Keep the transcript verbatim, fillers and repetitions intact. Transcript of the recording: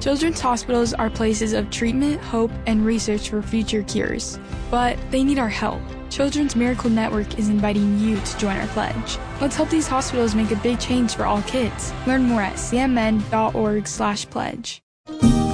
Children's hospitals are places of treatment, hope, and research for future cures. But they need our help. Children's Miracle Network is inviting you to join our pledge. Let's help these hospitals make a big change for all kids. Learn more at c m n dot org slash pledge.